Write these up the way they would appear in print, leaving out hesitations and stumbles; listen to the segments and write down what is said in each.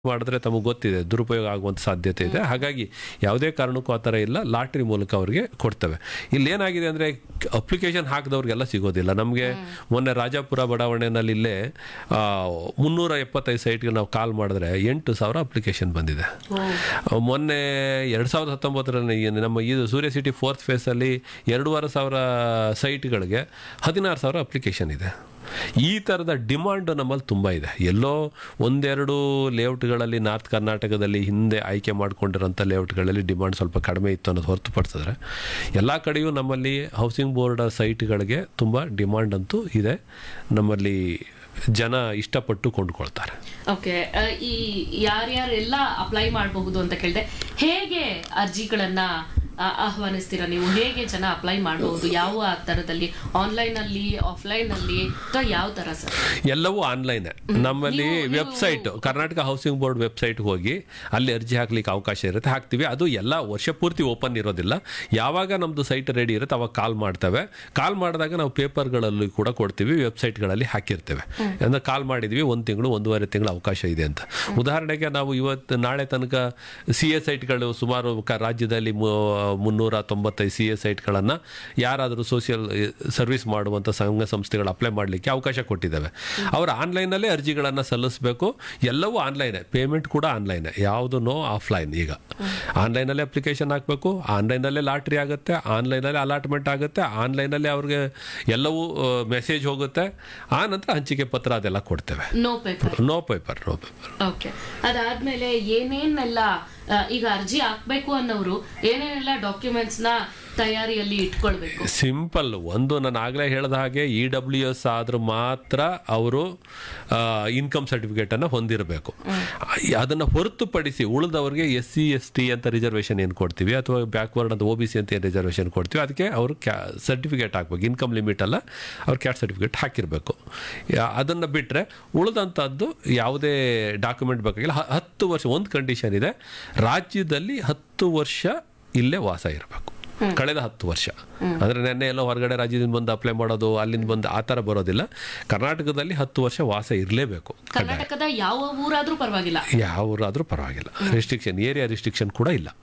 ಮಾಡಿದ್ರೆ ತಮಗೆ ಗೊತ್ತಿದೆ ದುರುಪಯೋಗ ಆಗುವಂಥ ಸಾಧ್ಯತೆ ಇದೆ. ಹಾಗಾಗಿ ಯಾವುದೇ ಕಾರಣಕ್ಕೂ ಆ ಥರ ಇಲ್ಲ, ಲಾಟ್ರಿ ಮೂಲಕ ಅವ್ರಿಗೆ ಕೊಡ್ತವೆ. ಇಲ್ಲಿ ಏನಾಗಿದೆ ಅಂದರೆ ಅಪ್ಲಿಕೇಶನ್ ಹಾಕಿದವ್ರಿಗೆಲ್ಲ ಸಿಗೋದಿಲ್ಲ. ನಮಗೆ ಮೊನ್ನೆ ರಾಜಾಪುರ ಬಡಾವಣೆಯಲ್ಲಿ ಇಲ್ಲೇ 375 ಸೈಟ್ಗೆ ನಾವು ಕಾಲ್ ಮಾಡಿದ್ರೆ 8,000 ಅಪ್ಲಿಕೇಶನ್ ಬಂದಿದೆ. ಮೊನ್ನೆ 2019ರಲ್ಲಿ ನಮ್ಮ ಇದು ಸೂರ್ಯ ಸಿಟಿ 4th ಫೇಸಲ್ಲಿ 2,500 ಸೈಟ್ಗಳಿಗೆ 16,000 ಅಪ್ಲಿಕೇಶನ್ ಇದೆ. ಈ ಥರದ ಡಿಮಾಂಡ್ ನಮ್ಮಲ್ಲಿ ತುಂಬ ಇದೆ. ಎಲ್ಲೋ ಒಂದೆರಡು ಲೇಔಟ್ಗಳಲ್ಲಿ ನಾರ್ತ್ ಕರ್ನಾಟಕದಲ್ಲಿ ಹಿಂದೆ ಆಯ್ಕೆ ಮಾಡ್ಕೊಂಡಿರೋಂಥ ಲೇಔಟ್ಗಳಲ್ಲಿ ಡಿಮಾಂಡ್ ಸ್ವಲ್ಪ ಕಡಿಮೆ ಇತ್ತು ಅನ್ನೋದು ಹೊರತುಪಡಿಸಿದ್ರೆ ಎಲ್ಲ ಕಡೆಯೂ ನಮ್ಮಲ್ಲಿ ಹೌಸಿಂಗ್ ಬೋರ್ಡ್ ಸೈಟ್ಗಳಿಗೆ ತುಂಬ ಡಿಮಾಂಡ್ ಅಂತೂ ಇದೆ. ನಮ್ಮಲ್ಲಿ ಜನ ಇಷ್ಟಪಟ್ಟು ಕೊಂಡ್ಕೊಳ್ತಾರೆ. ಓಕೆ, ಈ ಯಾರ್ಯಾರೆಲ್ಲ ಅಪ್ಲೈ ಮಾಡಬಹುದು ಅಂತ ಕೇಳಿದೆ, ಹೇಗೆ ಅರ್ಜಿಗಳನ್ನ ಆಹ್ವಾನಿಸ್ತೀರಾ ನೀವು? ಹೇಗೆ ಜನ ಅಪ್ಲೈ ಮಾಡಬಹುದು? ಯಾವ ತರದಲ್ಲಿ, ಆನ್ಲೈನ್ ಅಲ್ಲಿ, ಆಫ್ಲೈನ್ ಅಲ್ಲಿ, ಅಥವಾ ಯಾವ ತರ ಸರ್? ಎಲ್ಲವೂ ಆನ್ಲೈನ್. ನಮ್ಮಲ್ಲಿ website, Karnataka housing board website ಹೋಗಿ ಅಲ್ಲಿ ಅರ್ಜಿ ಹಾಕ್ಲಿಕ್ಕೆ ಅವಕಾಶ ಇರುತ್ತೆ, ಹಾಕ್ತಿವಿ. ಅದು ಎಲ್ಲ ವರ್ಷ ಪೂರ್ತಿ ಓಪನ್ ಇರೋದಿಲ್ಲ. ಯಾವಾಗ ನಮ್ದು ಸೈಟ್ ರೆಡಿ ಇರುತ್ತೆ ಅವಾಗ ಕಾಲ್ ಮಾಡ್ತೇವೆ. ಕಾಲ್ ಮಾಡಿದಾಗ ನಾವು ಪೇಪರ್ಗಳಲ್ಲಿ ಕೂಡ ಕೊಡ್ತೀವಿ, ವೆಬ್ಸೈಟ್ಗಳಲ್ಲಿ ಹಾಕಿರ್ತೇವೆ. ಅಂದ್ರೆ ಕಾಲ್ ಮಾಡಿದ್ವಿ 1 ತಿಂಗಳು 1.5 ತಿಂಗಳು ಅವಕಾಶ ಇದೆ ಅಂತ. ಉದಾಹರಣೆಗೆ ನಾವು ನಾಳೆ ತನಕ CA ಸೈಟ್ಗಳು ಸುಮಾರು ರಾಜ್ಯದಲ್ಲಿ 395 CA ಸೈಟ್ಗಳನ್ನು ಯಾರಾದರೂ ಸೋಷಿಯಲ್ ಸರ್ವಿಸ್ ಮಾಡುವಂಥ ಸಂಘ ಸಂಸ್ಥೆಗಳು ಅಪ್ಲೈ ಮಾಡಲಿಕ್ಕೆ ಅವಕಾಶ ಕೊಟ್ಟಿದ್ದಾವೆ. ಅವರು ಆನ್ಲೈನಲ್ಲೇ ಅರ್ಜಿಗಳನ್ನು ಸಲ್ಲಿಸಬೇಕು. ಎಲ್ಲವೂ ಆನ್ಲೈನೇ, ಪೇಮೆಂಟ್ ಕೂಡ ಆನ್ಲೈನೇ, ಯಾವುದೂ ಆಫ್ಲೈನ್. ಈಗ ಆನ್ಲೈನಲ್ಲೇ ಅಪ್ಲಿಕೇಶನ್ ಹಾಕಬೇಕು, ಆನ್ಲೈನಲ್ಲೇ ಲಾಟ್ರಿ ಆಗುತ್ತೆ, ಆನ್ಲೈನಲ್ಲೇ ಅಲಾಟ್ಮೆಂಟ್ ಆಗುತ್ತೆ, ಆನ್ಲೈನಲ್ಲೇ ಅವ್ರಿಗೆ ಎಲ್ಲವೂ ಮೆಸೇಜ್ ಹೋಗುತ್ತೆ. ಆ ನಂತರ ಹಂಚಿಕೆ ಪತ್ರ ಅದೆಲ್ಲ ಕೊಡ್ತೇವೆ. No paper. ಓಕೆ, ಅದಾದ್ಮೇಲೆ ಏನೇನೆಲ್ಲ ಈಗ ಅರ್ಜಿ ಹಾಕ್ಬೇಕು ಅನ್ನೋರು ಏನೇನೆಲ್ಲ ಡಾಕ್ಯುಮೆಂಟ್ಸ್ ನ ತಯಾರಿಯಲ್ಲಿ ಇಟ್ಕೊಳ್ಬೇಕು? ಸಿಂಪಲ್ ಒಂದು, ನಾನು ಆಗಲೇ ಹೇಳಿದ ಹಾಗೆ EWS ಆದ್ರೂ ಮಾತ್ರ ಅವರು ಇನ್ಕಮ್ ಸರ್ಟಿಫಿಕೇಟ್ ಅನ್ನು ಹೊಂದಿರಬೇಕು. ಅದನ್ನು ಹೊರತುಪಡಿಸಿ ಉಳಿದವರಿಗೆ SC ST ಅಂತ ರಿಸರ್ವೇಷನ್ ಏನು ಕೊಡ್ತೀವಿ, ಅಥವಾ ಬ್ಯಾಕ್ವರ್ಡ್ ಅಂತ OBC ಅಂತ ಏನು ರಿಸರ್ವೇಷನ್ ಕೊಡ್ತೀವಿ, ಅದಕ್ಕೆ ಅವರು ಸರ್ಟಿಫಿಕೇಟ್ ಹಾಕ್ಬೇಕು. ಇನ್ಕಮ್ ಲಿಮಿಟ್ ಅಲ್ಲ, ಅವ್ರು ಕ್ಯಾಸ್ಟ್ ಸರ್ಟಿಫಿಕೇಟ್ ಹಾಕಿರಬೇಕು. ಅದನ್ನು ಬಿಟ್ಟರೆ ಉಳಿದಂಥದ್ದು ಯಾವುದೇ ಡಾಕ್ಯುಮೆಂಟ್ ಬೇಕಾಗಿಲ್ಲ. 10 ವರ್ಷ ಒಂದು ಕಂಡೀಷನ್ ಇದೆ, ರಾಜ್ಯದಲ್ಲಿ 10 ವರ್ಷ ಇಲ್ಲೇ ವಾಸ ಇರಬೇಕು, ಕಳೆದ 10 ವರ್ಷ. ಅಂದರೆ ನೆನ್ನೆ ಎಲ್ಲೋ ಹೊರಗಡೆ ರಾಜ್ಯದಿಂದ ಬಂದು ಅಪ್ಲೈ ಮಾಡೋದು, ಅಲ್ಲಿಂದ ಬಂದು ಆ ಥರ ಬರೋದಿಲ್ಲ. ಕರ್ನಾಟಕದಲ್ಲಿ 10 ವರ್ಷ ವಾಸ ಇರಲೇಬೇಕು. ಕರ್ನಾಟಕದ ಯಾವ ಊರಾದ್ರೂ ಪರವಾಗಿಲ್ಲ, ಯಾವ ಊರಾದ್ರೂ ಪರವಾಗಿಲ್ಲ. ರೆಸ್ಟ್ರಿಕ್ಷನ್, ಏರಿಯಾ ರೆಸ್ಟ್ರಿಕ್ಷನ್ ಕೂಡ ಇಲ್ಲ.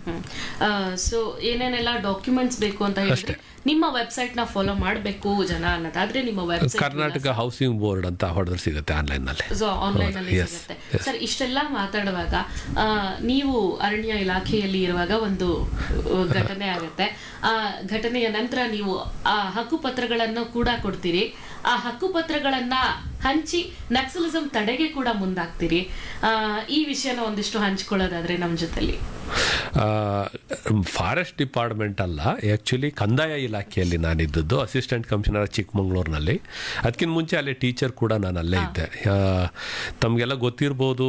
ಸೊ ಏನೇನೆಲ್ಲ ಡಾಕ್ಯುಮೆಂಟ್ಸ್ ಬೇಕು ಅಂತ ಹೇಳಿದ್ರೆ ನಿಮ್ಮ ವೆಬ್ಸೈಟ್ ನ ಫಾಲೋ ಮಾಡಬೇಕು ಜನ ಅನ್ನೋದಾದ್ರೆ ನಿಮ್ಮ ವೆಬ್ಸೈಟ್ ಕರ್ನಾಟಕ ಹೌಸಿಂಗ್ ಬೋರ್ಡ್ ಅಂತ ಹೊಡೆದ್ರೆ ಸಿಗುತ್ತೆ ಆನ್ಲೈನ್ ನಲ್ಲಿ. ಸೊ ಆನ್ಲೈನ್ ಅಲ್ಲಿ ಸಿಗುತ್ತೆ. ಸರ್, ಇಷ್ಟೆಲ್ಲ ಮಾತಾಡುವಾಗ ನೀವು ಅರಣ್ಯ ಇಲಾಖೆಯಲ್ಲಿ ಇರುವಾಗ ಒಂದು ಘಟನೆ ಆಗುತ್ತೆ. ಆ ಘಟನೆಯ ನಂತರ ನೀವು ಆ ಹಕ್ಕುಪತ್ರಗಳನ್ನು ಕೂಡ ಕೊಡ್ತೀರಿ. ಆ ಹಕ್ಕುಪತ್ರಗಳನ್ನ ಹಂಚಿ ನಕ್ಸಲಿಸಂ ತಡೆಗೆ ಕೂಡ ಮುಂದಾಗ್ತೀರಿ. ಈ ವಿಷಯನ ಒಂದಿಷ್ಟು ಹಂಚ್ಕೊಳ್ಳೋದಾದ್ರೆ ನಮ್ಮ ಜೊತೆಲಿ. ಫಾರೆಸ್ಟ್ ಡಿಪಾರ್ಟ್ಮೆಂಟ್ ಅಲ್ಲ, ಆ್ಯಕ್ಚುಲಿ ಕಂದಾಯ ಇಲಾಖೆಯಲ್ಲಿ ನಾನಿದ್ದದ್ದು, ಅಸಿಸ್ಟೆಂಟ್ ಕಮಿಷನರ್ ಚಿಕ್ಕಮಂಗ್ಳೂರಿನಲ್ಲಿ. ಅದಕ್ಕಿಂತ ಮುಂಚೆ ಅಲ್ಲಿ ಟೀಚರ್ ಕೂಡ ನಾನು ಅಲ್ಲೇ ಇದ್ದೆ. ತಮಗೆಲ್ಲ ಗೊತ್ತಿರ್ಬೋದು,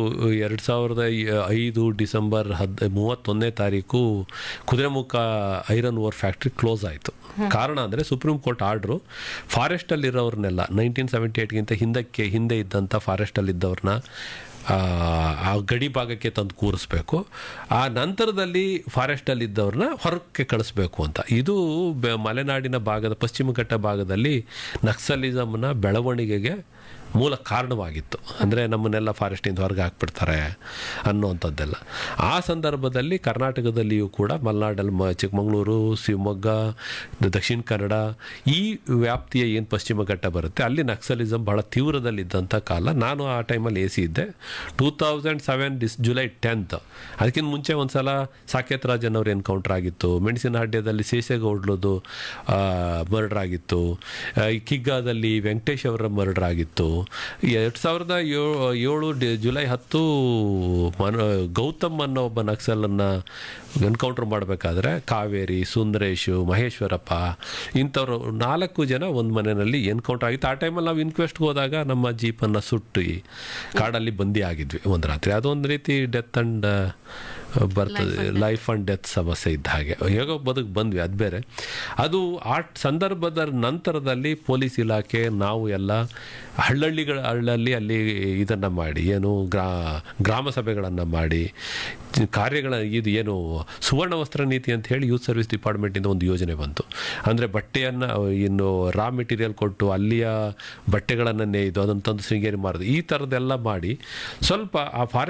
2005 ಡಿಸೆಂಬರ್ 31ನೇ ತಾರೀಕು Kudremukh iron ore factory close ಆಯಿತು. ಕಾರಣ ಅಂದರೆ ಸುಪ್ರೀಂ ಕೋರ್ಟ್ ಆರ್ಡ್ರು ಫಾರೆಸ್ಟಲ್ಲಿರೋರ್ನೆಲ್ಲ 1978ಗಿಂತ ಹಿಂದೆ ಇದ್ದಂಥ ಫಾರೆಸ್ಟಲ್ಲಿದ್ದವ್ರನ್ನ ಆ ಗಡಿ ಭಾಗಕ್ಕೆ ತಂದು ಕೂರಿಸ್ಬೇಕು, ಆ ನಂತರದಲ್ಲಿ ಫಾರೆಸ್ಟಲ್ಲಿದ್ದವ್ರನ್ನ ಹೊರಕ್ಕೆ ಕಳಿಸ್ಬೇಕು ಅಂತ. ಇದು ಮಲೆನಾಡಿನ ಭಾಗದ ಪಶ್ಚಿಮ ಘಟ್ಟ ಭಾಗದಲ್ಲಿ ನಕ್ಸಲಿಸಮ್ನ ಬೆಳವಣಿಗೆಗೆ ಮೂಲ ಕಾರಣವಾಗಿತ್ತು. ಅಂದರೆ ನಮ್ಮನ್ನೆಲ್ಲ ಫಾರೆಸ್ಟಿಂದ ಹೊರಗೆ ಹಾಕ್ಬಿಡ್ತಾರೆ ಅನ್ನುವಂಥದ್ದೆಲ್ಲ. ಆ ಸಂದರ್ಭದಲ್ಲಿ ಕರ್ನಾಟಕದಲ್ಲಿಯೂ ಕೂಡ ಮಲೆನಾಡಲ್ಲಿ ಚಿಕ್ಕಮಗಳೂರು, ಶಿವಮೊಗ್ಗ, ದಕ್ಷಿಣ ಕನ್ನಡ ಈ ವ್ಯಾಪ್ತಿಯ ಏನು ಪಶ್ಚಿಮ ಘಟ್ಟ ಬರುತ್ತೆ ಅಲ್ಲಿ ನಕ್ಸಲಿಸಮ್ ಬಹಳ ತೀವ್ರದಲ್ಲಿದ್ದಂಥ ಕಾಲ. ನಾನು ಆ ಟೈಮಲ್ಲಿ AC ಇದ್ದೆ. 2007 ಜುಲೈ 10th, ಅದಕ್ಕಿಂತ ಮುಂಚೆ ಒಂದು ಸಲ ಸಾಕೇತ್ ರಾಜನ್ ಅವ್ರ ಎನ್ಕೌಂಟರ್ ಆಗಿತ್ತು. ಮೆಣಸಿನಹಳ್ಳಿಯಲ್ಲಿ ಶೇಷಗೌಡ್ಲದು ಮರ್ಡರ್ ಆಗಿತ್ತು. ಕಿಗ್ಗಾದಲ್ಲಿ ವೆಂಕಟೇಶ್ ಅವರ ಮರ್ಡರ್ ಆಗಿತ್ತು. 2007 ಜುಲೈ 10 ಗೌತಮ್ ಅನ್ನೋ ಒಬ್ಬ ನಕ್ಸಲನ್ನು ಎನ್ಕೌಂಟರ್ ಮಾಡಬೇಕಾದ್ರೆ ಕಾವೇರಿ, ಸುಂದರೇಶು, ಮಹೇಶ್ವರಪ್ಪ ಇಂಥವ್ರು 4 ಜನ ಒಂದು ಮನೆಯಲ್ಲಿ ಎನ್ಕೌಂಟರ್ ಆಗಿತ್ತು. ಆ ಟೈಮಲ್ಲಿ ನಾವು ಇನ್ಕ್ವೆಸ್ಟ್ಗೆ ಹೋದಾಗ ನಮ್ಮ ಜೀಪನ್ನು ಸುಟ್ಟು ಕಾಡಲ್ಲಿ ಬಂದಿ ಆಗಿದ್ವಿ ಒಂದು ರಾತ್ರಿ. ಅದೊಂದು ರೀತಿ ಡೆತ್ ಆ್ಯಂಡ್ ಬರ್ತದೆ, ಲೈಫ್ ಆ್ಯಂಡ್ ಡೆತ್ ಸಮಸ್ಯೆ ಇದ್ದ ಹಾಗೆ. ಹೇಗೋ ಬದುಕು ಬಂದ್ವಿ, ಅದು ಬೇರೆ. ಅದು ಆ ಸಂದರ್ಭದ ನಂತರದಲ್ಲಿ ಪೊಲೀಸ್ ಇಲಾಖೆ ನಾವು ಎಲ್ಲ ಹಳ್ಳಲ್ಲಿ ಅಲ್ಲಿ ಇದನ್ನು ಮಾಡಿ, ಏನು ಗ್ರಾಮ ಸಭೆಗಳನ್ನು ಮಾಡಿ ಇದು ಏನು ಸುವರ್ಣ ವಸ್ತ್ರ ನೀತಿ ಅಂತ ಹೇಳಿ ಯೂತ್ ಸರ್ವಿಸ್ ಡಿಪಾರ್ಟ್ಮೆಂಟಿಂದ ಒಂದು ಯೋಜನೆ ಬಂತು. ಅಂದರೆ ಬಟ್ಟೆಯನ್ನು ಇನ್ನು ರಾ ಮೆಟೀರಿಯಲ್ ಕೊಟ್ಟು ಅಲ್ಲಿಯ ಬಟ್ಟೆಗಳನ್ನು ನೇಯ್ದು ಅದನ್ನು ತಂದು ಶೃಂಗೇರಿ ಮಾರೋದು, ಈ ಥರದ್ದೆಲ್ಲ ಮಾಡಿ ಸ್ವಲ್ಪ ಆ ಫಾರೆಸ್ಟ್